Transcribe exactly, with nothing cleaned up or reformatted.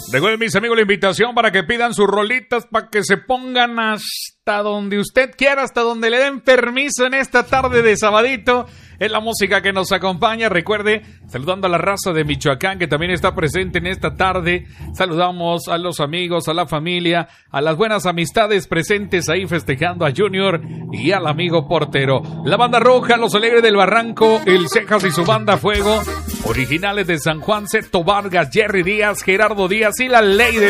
Recuerden, mis amigos, la invitación para que pidan sus rolitas, para que se pongan hasta donde usted quiera, hasta donde le den permiso en esta tarde de sabadito. Es la música que nos acompaña. Recuerde, saludando a la raza de Michoacán, que también está presente en esta tarde. Saludamos a los amigos, a la familia, a las buenas amistades presentes ahí festejando a Junior y al amigo portero. La Banda Roja, Los Alegres del Barranco, El Cejas y su Banda Fuego, originales de San Juan, Ceto Vargas, Jerry Díaz, Gerardo Díaz y La Ley de